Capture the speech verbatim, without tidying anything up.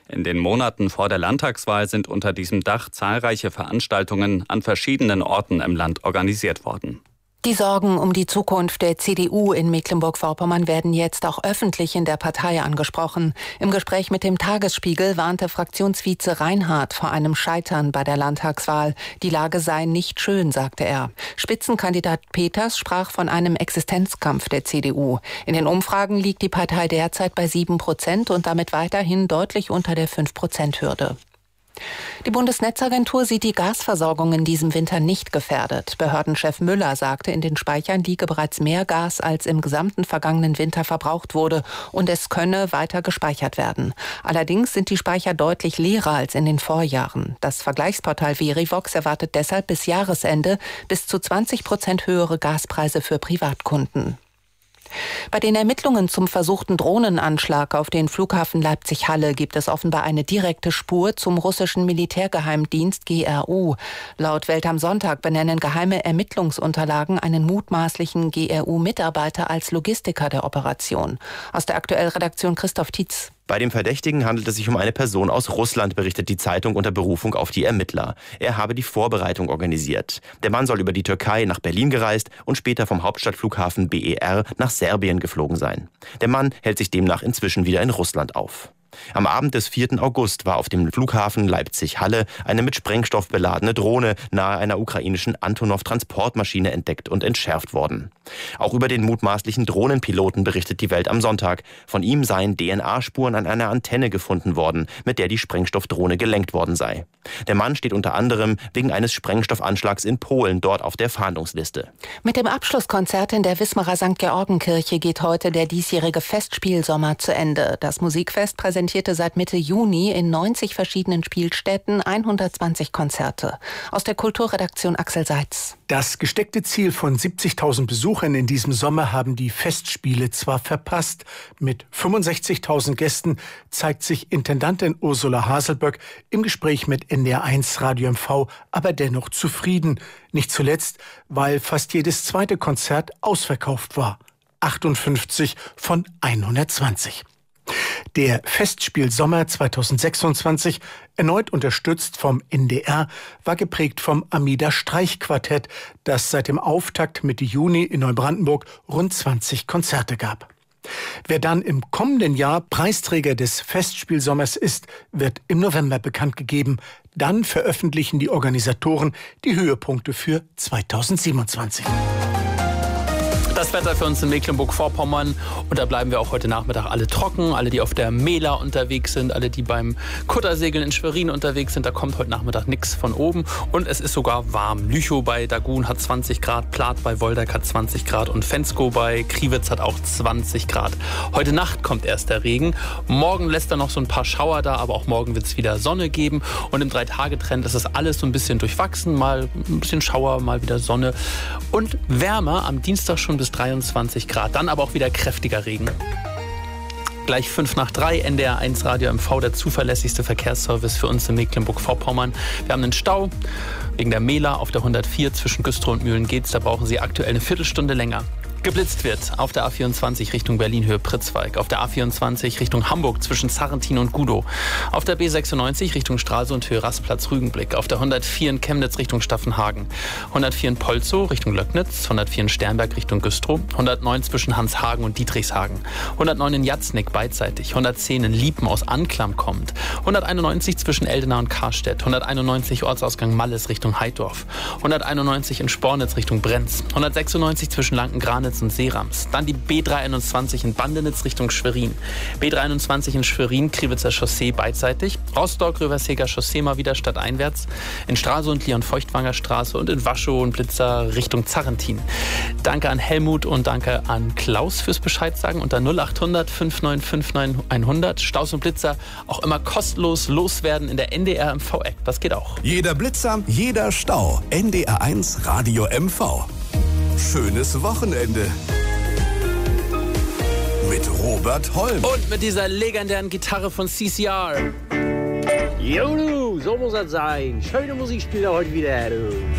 In den Monaten vor der Landtagswahl sind unter diesem Dach zahlreiche Veranstaltungen an verschiedenen Orten im Land organisiert worden. Die Sorgen um die Zukunft der C D U in Mecklenburg-Vorpommern werden jetzt auch öffentlich in der Partei angesprochen. Im Gespräch mit dem Tagesspiegel warnte Fraktionsvize Reinhardt vor einem Scheitern bei der Landtagswahl. Die Lage sei nicht schön, sagte er. Spitzenkandidat Peters sprach von einem Existenzkampf der C D U. In den Umfragen liegt die Partei derzeit bei sieben Prozent und damit weiterhin deutlich unter der fünf Prozent Hürde. Die Bundesnetzagentur sieht die Gasversorgung in diesem Winter nicht gefährdet. Behördenchef Müller sagte, in den Speichern liege bereits mehr Gas, als im gesamten vergangenen Winter verbraucht wurde, und es könne weiter gespeichert werden. Allerdings sind die Speicher deutlich leerer als in den Vorjahren. Das Vergleichsportal Verivox erwartet deshalb bis Jahresende bis zu zwanzig Prozent höhere Gaspreise für Privatkunden. Bei den Ermittlungen zum versuchten Drohnenanschlag auf den Flughafen Leipzig-Halle gibt es offenbar eine direkte Spur zum russischen Militärgeheimdienst G R U. Laut Welt am Sonntag benennen geheime Ermittlungsunterlagen einen mutmaßlichen G R U-Mitarbeiter als Logistiker der Operation. Aus der Aktuell-Redaktion Christoph Tietz. Bei dem Verdächtigen handelt es sich um eine Person aus Russland, berichtet die Zeitung unter Berufung auf die Ermittler. Er habe die Vorbereitung organisiert. Der Mann soll über die Türkei nach Berlin gereist und später vom Hauptstadtflughafen B E R nach Serbien geflogen sein. Der Mann hält sich demnach inzwischen wieder in Russland auf. Am Abend des vierten August war auf dem Flughafen Leipzig-Halle eine mit Sprengstoff beladene Drohne nahe einer ukrainischen Antonov-Transportmaschine entdeckt und entschärft worden. Auch über den mutmaßlichen Drohnenpiloten berichtet die Welt am Sonntag. Von ihm seien D N A-Spuren an einer Antenne gefunden worden, mit der die Sprengstoffdrohne gelenkt worden sei. Der Mann steht unter anderem wegen eines Sprengstoffanschlags in Polen dort auf der Fahndungsliste. Mit dem Abschlusskonzert in der Wismarer Sankt Georgenkirche geht heute der diesjährige Festspielsommer zu Ende. Das Musikfest präsentierte seit Mitte Juni in neunzig verschiedenen Spielstätten hundertzwanzig Konzerte. Aus der Kulturredaktion Axel Seitz. Das gesteckte Ziel von siebzigtausend Besuchern in diesem Sommer haben die Festspiele zwar verpasst. Mit fünfundsechzigtausend Gästen zeigt sich Intendantin Ursula Haselböck im Gespräch mit N D R eins Radio M V aber dennoch zufrieden. Nicht zuletzt, weil fast jedes zweite Konzert ausverkauft war. achtundfünfzig von hundertzwanzig. Der Festspielsommer zweitausendsechsundzwanzig, erneut unterstützt vom N D R, war geprägt vom Amida Streichquartett, das seit dem Auftakt Mitte Juni in Neubrandenburg rund zwanzig Konzerte gab. Wer dann im kommenden Jahr Preisträger des Festspielsommers ist, wird im November bekannt gegeben. Dann veröffentlichen die Organisatoren die Höhepunkte für zweitausendsiebenundzwanzig. Das Wetter für uns in Mecklenburg-Vorpommern, und da bleiben wir auch heute Nachmittag alle trocken. Alle, die auf der Mela unterwegs sind, alle, die beim Kuttersegeln in Schwerin unterwegs sind, da kommt heute Nachmittag nichts von oben. Und es ist sogar warm. Lüchow bei Dagun hat zwanzig Grad, Plath bei Woldeck hat zwanzig Grad und Fensko bei Kriwitz hat auch zwanzig Grad. Heute Nacht kommt erst der Regen. Morgen lässt er noch so ein paar Schauer da, aber auch morgen wird es wieder Sonne geben. Und im Drei-Tage-Trend ist das alles so ein bisschen durchwachsen. Mal ein bisschen Schauer, mal wieder Sonne. Und wärmer am Dienstag schon bis dreiundzwanzig Grad, dann aber auch wieder kräftiger Regen. Gleich fünf nach drei, N D R eins Radio M V, der zuverlässigste Verkehrsservice für uns in Mecklenburg-Vorpommern. Wir haben einen Stau wegen der Mela auf der hundertvier zwischen Güstrow und Mühlen-Geetz. Da brauchen Sie aktuell eine Viertelstunde länger. Geblitzt wird auf der A vierundzwanzig Richtung Berlin-Höhe Pritzwalk, auf der A vierundzwanzig Richtung Hamburg zwischen Sarrentin und Gudow, auf der B sechsundneunzig Richtung Stralsund Höhe Rastplatz-Rügenblick, auf der hundertvier in Chemnitz Richtung Staffenhagen, hundertvier in Polzow Richtung Löcknitz, hundertvier in Sternberg Richtung Güstrow, hundertneun zwischen Hanshagen und Dietrichshagen, hundertneun in Jatznick beidseitig, hundertzehn in Liepen aus Anklam kommend, hunderteinundneunzig zwischen Eldena und Karstedt, hunderteinundneunzig Ortsausgang Malles Richtung Heidorf, hunderteinundneunzig in Spornitz Richtung Brenz, hundertsechsundneunzig zwischen Lanken-Granitz und Seerams. Dann die B dreiundeinundzwanzig in Bandenitz Richtung Schwerin. B dreiundzwanzig in Schwerin, Kriwitzer Chaussee beidseitig. Rostock-Röverseger Chaussee mal wieder stadteinwärts. In Stralsund, Leon-Feuchtwanger Straße und in Waschow und Blitzer Richtung Zarrentin. Danke an Helmut und danke an Klaus fürs Bescheid sagen unter null acht hundert fünf neun fünf neun hundert. Staus und Blitzer auch immer kostenlos loswerden in der N D R M V-App. Das geht auch. Jeder Blitzer, jeder Stau. N D R eins Radio M V. Schönes Wochenende mit Robert Holm. Und mit dieser legendären Gitarre von C C R. Jo, du, so muss das sein. Schöne Musik spielt er heute wieder, du.